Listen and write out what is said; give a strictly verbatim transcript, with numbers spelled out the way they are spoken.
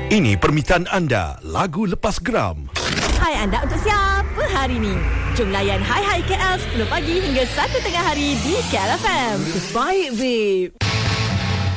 Ini permintaan anda, lagu lepas geram. Hai anda, untuk siapa hari ni? Jom layan Hai Hai K L sepuluh pagi hingga satu tengah hari di K L F M. Baik, babe.